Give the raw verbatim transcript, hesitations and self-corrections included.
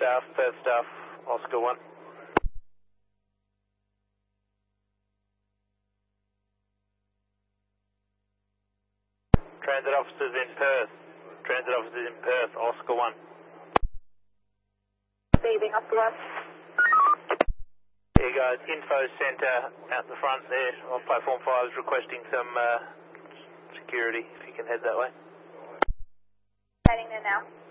staff, Perth staff, Oscar one. Transit officers in Perth. Transit officers in Perth, Oscar one. Receiving, Oscar one. Here you go, info centre out the front there on platform five is requesting some uh, security, if you can head that way. Heading there now.